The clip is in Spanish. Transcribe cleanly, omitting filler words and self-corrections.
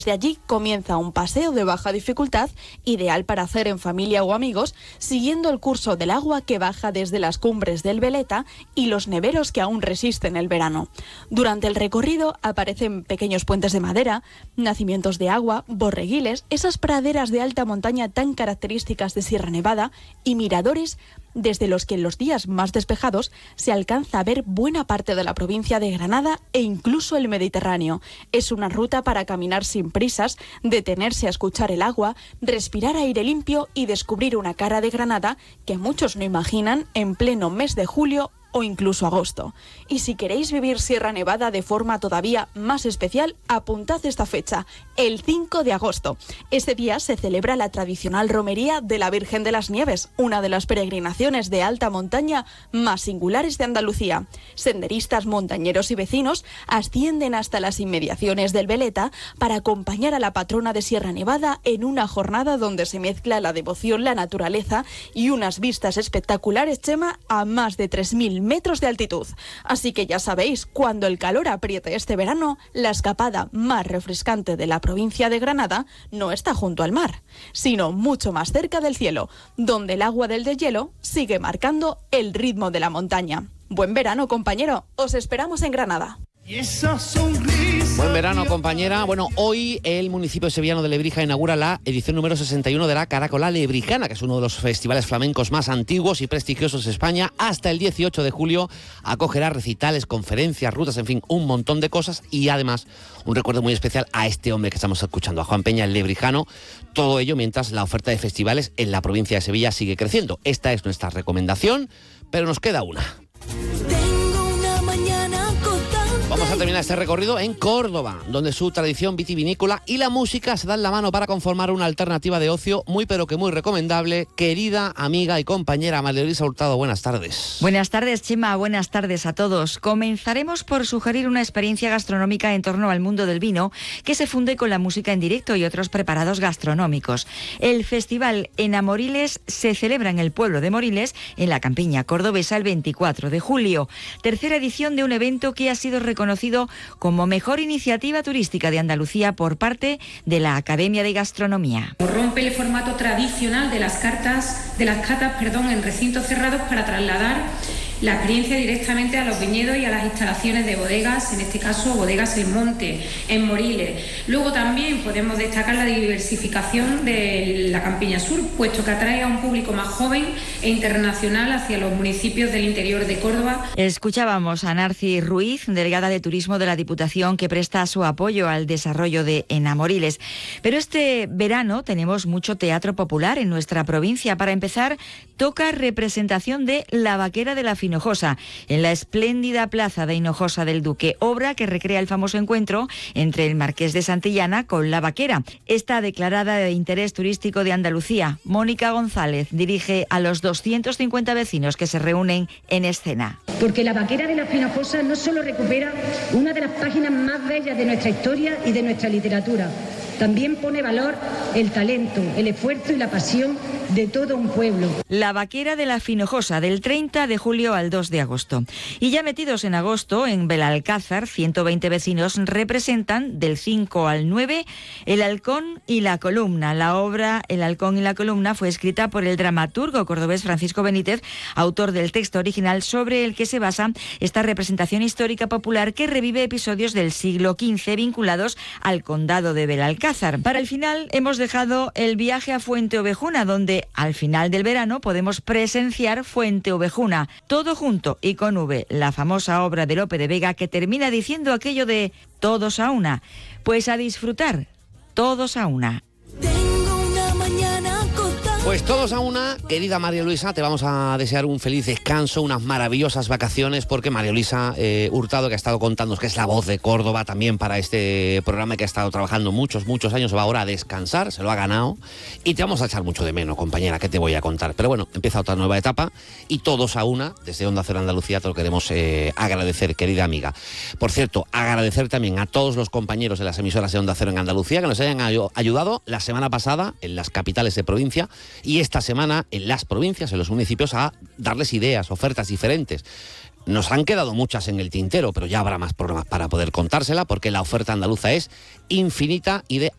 De allí comienza un paseo de baja dificultad, ideal para hacer en familia o amigos, siguiendo el curso del agua que baja desde las cumbres del Veleta y los neveros que aún resisten el verano. Durante el recorrido aparecen pequeños puentes de madera, nacimientos de agua, borreguiles, esas praderas de alta montaña tan características de Sierra Nevada y miradores desde los que en los días más despejados se alcanza a ver buena parte de la provincia de Granada e incluso el Mediterráneo. Es una ruta para caminar sin prisas, detenerse a escuchar el agua, respirar aire limpio y descubrir una cara de Granada que muchos no imaginan en pleno mes de julio o incluso agosto. Y si queréis vivir Sierra Nevada de forma todavía más especial, apuntad esta fecha, el 5 de agosto. Ese día se celebra la tradicional romería de la Virgen de las Nieves, una de las peregrinaciones de alta montaña más singulares de Andalucía. Senderistas, montañeros y vecinos ascienden hasta las inmediaciones del Veleta para acompañar a la patrona de Sierra Nevada en una jornada donde se mezcla la devoción, la naturaleza y unas vistas espectaculares, Chema, a más de 3.000 metros de altitud. Así que ya sabéis, cuando el calor apriete este verano, la escapada más refrescante de la provincia de Granada no está junto al mar, sino mucho más cerca del cielo, donde el agua del deshielo sigue marcando el ritmo de la montaña. Buen verano, compañero. Os esperamos en Granada. Buen verano, compañera. Bueno, hoy el municipio sevillano de Lebrija inaugura la edición número 61 de la Caracola Lebrijana, que es uno de los festivales flamencos más antiguos y prestigiosos de España. Hasta el 18 de julio acogerá recitales, conferencias, rutas, en fin, un montón de cosas. Y además, un recuerdo muy especial a este hombre que estamos escuchando, a Juan Peña, el lebrijano. Todo ello mientras la oferta de festivales en la provincia de Sevilla sigue creciendo. Esta es nuestra recomendación, pero nos queda una. Vamos a terminar este recorrido en Córdoba, donde su tradición vitivinícola y la música se dan la mano para conformar una alternativa de ocio muy pero que muy recomendable. Querida amiga y compañera María Luisa Hurtado, buenas tardes. Buenas tardes, Chema, buenas tardes a todos. Comenzaremos por sugerir una experiencia gastronómica en torno al mundo del vino que se funde con la música en directo y otros preparados gastronómicos. El festival Enamoriles se celebra en el pueblo de Moriles, en la campiña cordobesa, el 24 de julio. Tercera edición de un evento que ha sido reconocido como mejor iniciativa turística de Andalucía por parte de la Academia de Gastronomía. Rompe el formato tradicional de las catas, en recintos cerrados para trasladar la experiencia directamente a los viñedos y a las instalaciones de bodegas, en este caso Bodegas El Monte, en Moriles. Luego también podemos destacar la diversificación de la Campiña Sur, puesto que atrae a un público más joven e internacional hacia los municipios del interior de Córdoba. Escuchábamos a Narci Ruiz, delegada de Turismo de la Diputación, que presta su apoyo al desarrollo de Enamoriles. Pero este verano tenemos mucho teatro popular en nuestra provincia. Para empezar, toca representación de La Vaquera de la Hinojosa, en la espléndida plaza de Hinojosa del Duque, obra que recrea el famoso encuentro entre el Marqués de Santillana con la vaquera. Está declarada de interés turístico de Andalucía. Mónica González dirige a los 250 vecinos que se reúnen en escena. Porque La Vaquera de la Hinojosa no solo recupera una de las páginas más bellas de nuestra historia y de nuestra literatura, también pone valor el talento, el esfuerzo y la pasión de todo un pueblo. La Vaquera de la Hinojosa, del 30 de julio al 2 de agosto. Y ya metidos en agosto, en Belalcázar, 120 vecinos representan del 5 al 9 El Halcón y la Columna. La obra El Halcón y la Columna fue escrita por el dramaturgo cordobés Francisco Benítez, autor del texto original sobre el que se basa esta representación histórica popular que revive episodios del siglo XV vinculados al condado de Belalcázar. Para el final hemos dejado el viaje a Fuente Ovejuna, donde al final del verano podemos presenciar Fuente Ovejuna, todo junto y con V, la famosa obra de Lope de Vega que termina diciendo aquello de todos a una. Pues a disfrutar, todos a una. Pues todos a una, querida María Luisa, te vamos a desear un feliz descanso, unas maravillosas vacaciones, porque María Luisa Hurtado, que ha estado contándonos que es la voz de Córdoba también para este programa, que ha estado trabajando muchos años, va ahora a descansar, se lo ha ganado, y te vamos a echar mucho de menos, compañera, que te voy a contar. Pero bueno, empieza otra nueva etapa, y todos a una, desde Onda Cero Andalucía, te lo queremos agradecer, querida amiga. Por cierto, agradecer también a todos los compañeros de las emisoras de Onda Cero en Andalucía, que nos hayan ayudado la semana pasada en las capitales de provincia, y esta semana en las provincias, en los municipios, a darles ideas, ofertas diferentes. Nos han quedado muchas en el tintero, pero ya habrá más programas para poder contársela, porque la oferta andaluza es infinita y de